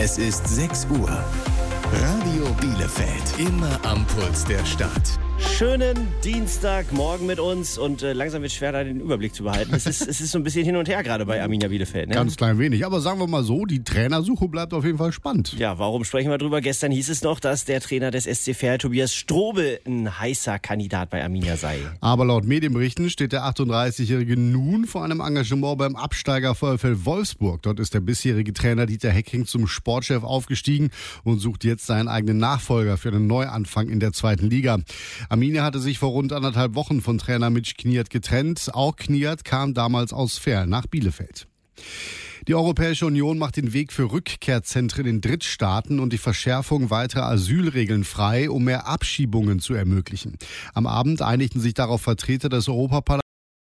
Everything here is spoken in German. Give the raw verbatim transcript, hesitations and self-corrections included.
Es ist sechs Uhr. Radio Bielefeld. Immer am Puls der Stadt. Schönen Dienstagmorgen mit uns und äh, langsam wird es schwer, da den Überblick zu behalten. Es ist, es ist so ein bisschen hin und her gerade bei Arminia Bielefeld. Ne? Ganz klein wenig, aber sagen wir mal so, die Trainersuche bleibt auf jeden Fall spannend. Ja, warum sprechen wir drüber? Gestern hieß es noch, dass der Trainer des S C Verl, Tobias Strobel, ein heißer Kandidat bei Arminia sei. Aber laut Medienberichten steht der achtunddreißigjährige nun vor einem Engagement beim Absteiger VfL Wolfsburg. Dort ist der bisherige Trainer Dieter Hecking zum Sportchef aufgestiegen und sucht jetzt seinen eigenen Nachfolger für einen Neuanfang in der zweiten Liga. Arminia hatte sich vor rund anderthalb Wochen von Trainer Mitch Kniert getrennt. Auch Kniert kam damals aus Verl nach Bielefeld. Die Europäische Union macht den Weg für Rückkehrzentren in Drittstaaten und die Verschärfung weiterer Asylregeln frei, um mehr Abschiebungen zu ermöglichen. Am Abend einigten sich darauf Vertreter des Europaparlaments